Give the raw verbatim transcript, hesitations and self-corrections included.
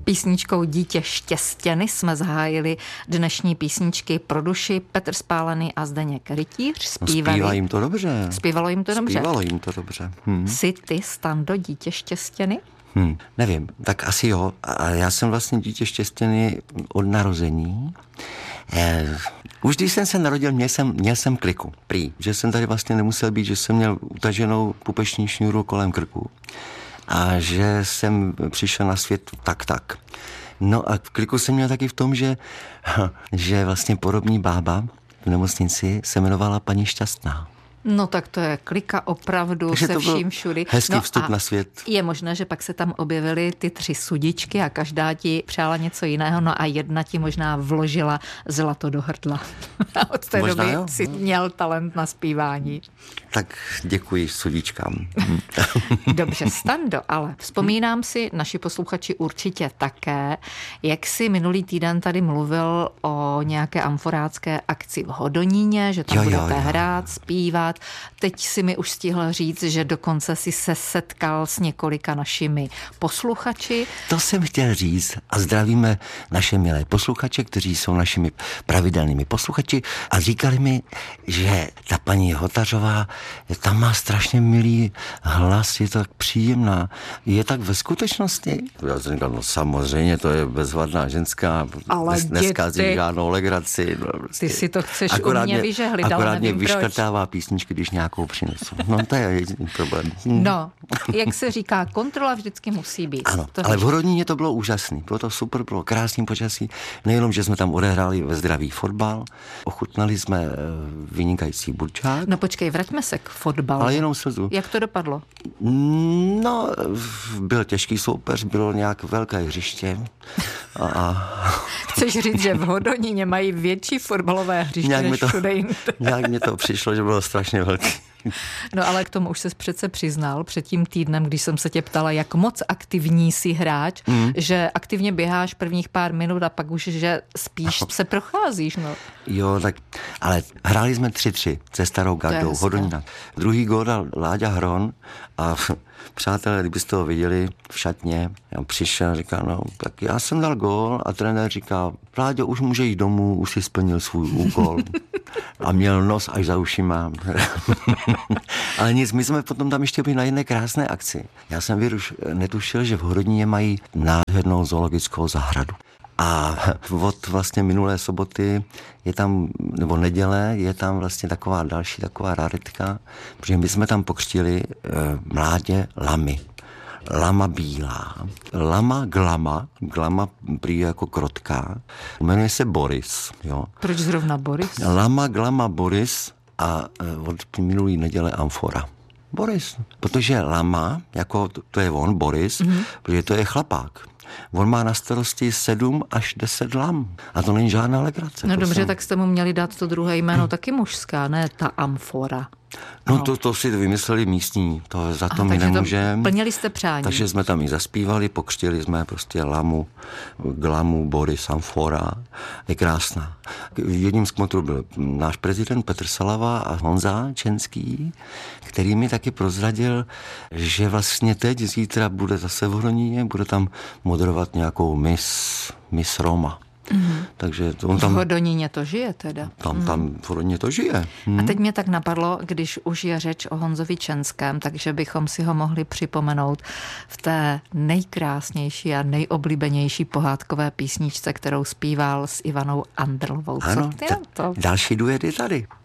Písničkou Dítě štěstěny jsme zahájili dnešní písničky pro duši. Petr Spálený a Zdeněk Rytíř zpívali. No, zpívá jim to dobře. Zpívalo jim to dobře. Zpívalo jim to dobře. Hmm. Jsi ty, Stando, Dítě štěstěny? Hmm, nevím, tak asi jo. A já jsem vlastně dítě štěstěný od narození. Eh, už když jsem se narodil, měl jsem, měl jsem kliku. Prý, že jsem tady vlastně nemusel být, že jsem měl utaženou pupeční šňůru kolem krku. A že jsem přišel na svět tak, tak. No a v kliku jsem měl taky v tom, že, že vlastně porobní bába v nemocnici se jmenovala paní Šťastná. No tak to je klika opravdu. Takže se vším všudy. Hezký no vstup na svět. Je možné, že pak se tam objevily ty tři sudičky a každá ti přála něco jiného, no a jedna ti možná vložila zlato do hrdla. A od té Možná doby jo, si no. měl talent na zpívání. Tak děkuji sudičkám. Dobře, Stando, ale vzpomínám si, naši posluchači určitě také, jak si minulý týden tady mluvil o nějaké amforácké akci v Hodoníně, že tam jo, budete jo, jo. hrát, zpívat. Teď si mi už stihl říct, že dokonce si se setkal s několika našimi posluchači. To jsem chtěl říct a zdravíme naše milé posluchače, kteří jsou našimi pravidelnými posluchači a říkali mi, že ta paní Hotařová, tam má strašně milý hlas, je tak příjemná. Je tak ve skutečnosti? Já jsem říkal, no samozřejmě, to je bezvadná ženská, ale Nes, neskazí ty, žádnou legraci. No, prostě. Ty si to chceš akorát u mě mě, vyžehlit, ale akorát nevím mě proč. vyškrtává písničky, když nějakou přinesu. No to je jediný problém. No, jak se říká, kontrola vždycky musí být. Ano, to ale víš. v Hodoníně to bylo úžasný. Bylo to super, bylo krásný počasí. Nejenom, že jsme tam odehráli ve zdravý fotbal, ochutnali jsme vynikající burčák. No počkej, vraťme se k fotbalu. Ale jenom slzu. Jak to dopadlo? No, byl těžký soupeř, bylo nějak velké hřiště. A, a... Chceš říct, že v Hodoníně mají větší fotbalové hřiště nějak než to, všude jinde? Nějak mi to přišlo, že bylo strašně velký. No ale k tomu už ses přece přiznal před tím týdnem, když jsem se tě ptala, jak moc aktivní jsi hráč, mm. že aktivně běháš prvních pár minut a pak už, že spíš se procházíš, no. Jo, tak, ale hráli jsme tři tři se Starou Gardou, Hodonína. Druhý gól dal Láďa Hron a přátelé, kdybyste ho viděli v šatně, já přišel a říká, no, tak já jsem dal gól a trenér říká, Láďo, už může jít domů, už si splnil svůj úkol. A měl nos až za ušima. Ale nic, my jsme potom tam ještě byli na jedné krásné akci. Já jsem věruš, netušil, že v Hodoníně mají nádhernou zoologickou zahradu. A od vlastně minulé soboty je tam, nebo neděle, je tam vlastně taková další taková raritka, protože my jsme tam pokřtili e, mládě lamy. Lama bílá, lama glama, glama prý jako krotká, jmenuje se Boris. Jo. Proč zrovna Boris? Lama glama Boris a e, od minulý neděle amfora. Boris, protože lama, jako to, to je on, Boris, mm-hmm. protože to je chlapák. On má na starosti sedm až deset lam. A to není žádná legrace. No dobře, jsem... tak jste mu měli dát to druhé jméno taky mužská, ne ta amfora. No, no. To, to si vymysleli místní, to za to Aha, my nemůžeme. Plnili jste přání. Takže jsme tam i zaspívali, pokřtili jsme prostě lamu, glamu, Boris, amfora. Je krásná. Jedním z kmotrů byl náš prezident Petr Salava a Honza Čenský, který mi taky prozradil, že vlastně teď zítra bude zase v Hodoníně, bude tam moderovat nějakou Miss, Miss Roma. Mm-hmm. Takže on tam, v Hodoníně to žije teda. Tam, mm. tam v Hodoníně to žije. Mm. A teď mě tak napadlo, když už je řeč o Honzovi Čenském, takže bychom si ho mohli připomenout v té nejkrásnější a nejoblíbenější pohádkové písničce, kterou zpíval s Ivanou Andrlovou. Ano, Co ty na to? Další duet je tady.